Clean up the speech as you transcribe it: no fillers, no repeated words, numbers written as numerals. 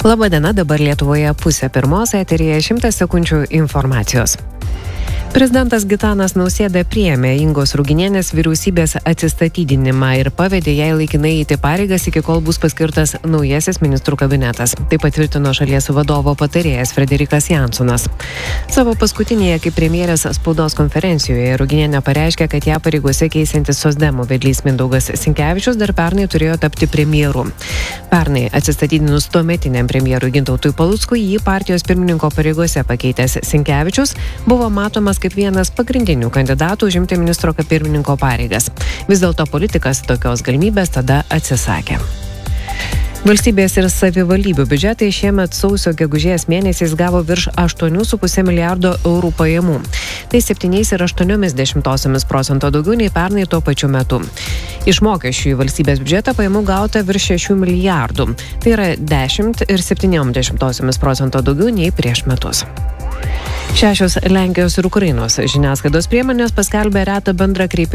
Labadiena, dabar Lietuvoje 1:30, eteryje 100 sekundžių informacijos. Prezidentas Gitanas Nausėda priėmė Ingos Ruginienės vyriausybės atsistatydinimą ir pavedė jai laikinai eiti pareigas, iki kol bus paskirtas naujasis ministrų kabinetas. Tai patvirtino šalies vadovo patarėjas Frederikas Jansonas. Savo paskutinėje kaip premjerės spaudos konferencijoje Ruginienė pareiškė, kad ją pareigose keisintis socdemų vedlys Mindaugas Sinkevičius dar pernai turėjo tapti premjeru. Pernai atsistatydinus tuometiniam premjerui Gintautui Paluckui, jį partijos pirmininko pareigose pakeitęs Sinkevičius buvo matomas kaip vienas pagrindinių kandidatų užimti ministro pirmininko pareigas. Vis dėlto politikas tokios galimybės tada atsisakė. Valstybės ir savivaldybių biudžetai šiemet sausio-gegužės mėnesiais gavo virš 8,5 milijardo eurų pajamų. Tai 7,8% daugiau nei pernai tuo pačiu metu. Iš mokesčių į valstybės biudžetą pajamų gauta virš 6 milijardų. Tai yra 10,7% daugiau nei prieš metus. 6 Lenkijos ir Ukrainos žiniasklaidos priemonės paskelbė retą bendrą kreipimą